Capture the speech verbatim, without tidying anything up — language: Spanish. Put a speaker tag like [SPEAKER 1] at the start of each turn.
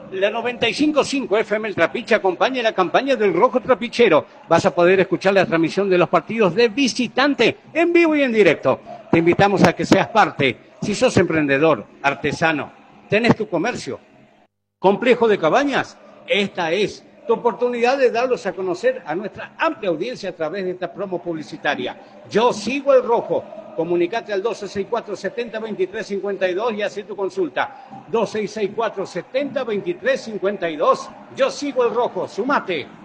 [SPEAKER 1] La noventa y cinco punto cinco F M El Trapiche acompaña la campaña del Rojo Trapichero. Vas a poder escuchar la transmisión de los partidos de visitante en vivo y en directo. Te invitamos a que seas parte. Si sos emprendedor, artesano, tenés tu comercio, complejo de cabañas, esta es tu oportunidad de darlos a conocer a nuestra amplia audiencia a través de esta promo publicitaria. Yo sigo el Rojo. Comunicate al dos seis seis cuatro, siete cero, dos tres cinco dos y haz tu consulta. dos seis seis cuatro, siete cero, dos tres cinco dos. Yo sigo el Rojo. Sumate.